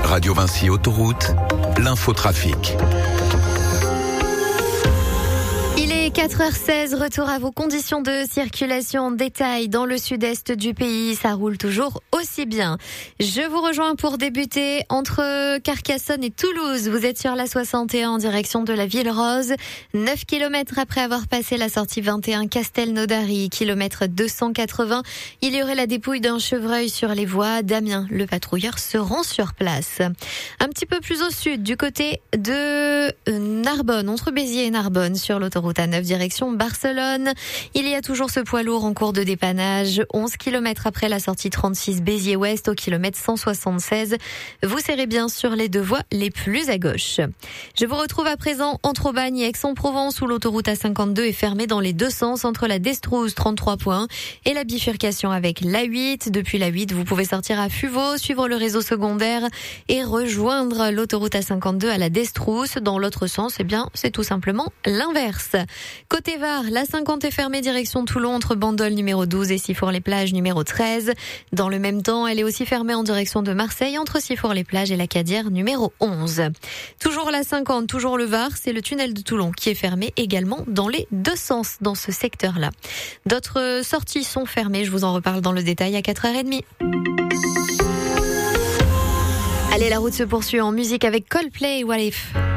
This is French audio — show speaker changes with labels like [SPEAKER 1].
[SPEAKER 1] Radio Vinci Autoroute, l'infotrafic.
[SPEAKER 2] Il est 4h16, retour à vos conditions de circulation en détail dans le sud-est du pays. Ça roule toujours aussi bien. Je vous rejoins pour débuter entre Carcassonne et Toulouse. Vous êtes sur la 61 en direction de la Ville Rose. 9 km après avoir passé la sortie 21 Castelnaudary, kilomètre 280. Il y aurait la dépouille d'un chevreuil sur les voies. Damien, le patrouilleur, se rend sur place. Un petit peu plus au sud, du côté de Narbonne, entre Béziers et Narbonne, sur l'autoroute A9 direction Barcelone. Il y a toujours ce poids lourd en cours de dépannage. 11 km après la sortie 36 Béziers-Ouest au kilomètre 176. Vous serrez bien sur les deux voies les plus à gauche. Je vous retrouve à présent entre Aubagne et Aix-en-Provence où l'autoroute A52 est fermée dans les deux sens entre la Destrousse 33 points et la bifurcation avec l'A8. Depuis l'A8, vous pouvez sortir à Fuveau, suivre le réseau secondaire et rejoindre l'autoroute A52 à la Destrousse. Dans l'autre sens, eh bien, c'est tout simplement l'inverse. Côté Var, la 50 est fermée direction Toulon entre Bandol numéro 12 et Sifour-les-Plages numéro 13. Dans le même temps, elle est aussi fermée en direction de Marseille entre Sifour-les-Plages et la Cadière numéro 11. Toujours la 50, toujours le Var, c'est le tunnel de Toulon qui est fermé également dans les deux sens dans ce secteur-là. D'autres sorties sont fermées, je vous en reparle dans le détail à 4h30. Allez, la route se poursuit en musique avec Coldplay et What If.